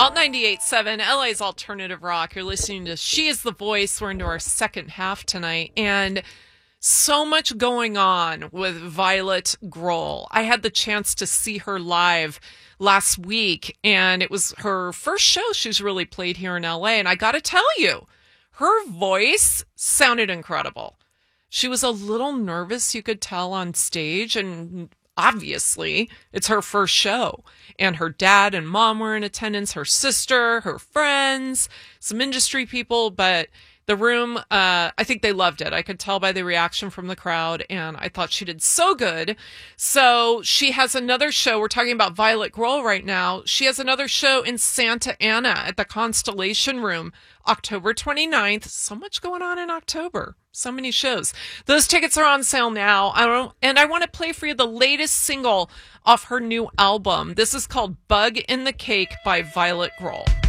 Alt 98.7, LA's Alternative Rock. You're listening to She Is the Voice. We're into our second half tonight. And so much going on with Violet Grohl. I had the chance to see her live last week, and it was her first show she's really played here in LA. And I got to tell you, her voice sounded incredible. She was a little nervous, you could tell, on stage, and obviously it's her first show. And her dad and mom were in attendance, her sister, her friends, some industry people, but the room, I think they loved it. I could tell by the reaction from the crowd, and I thought she did so good. So she has another show. We're talking about Violet Grohl right now. She has another show in Santa Ana at the Constellation Room, October 29th. So much going on in October. So many shows. Those tickets are on sale now. I want to play for you the latest single off her new album. This is called Bug in the Cake by Violet Grohl.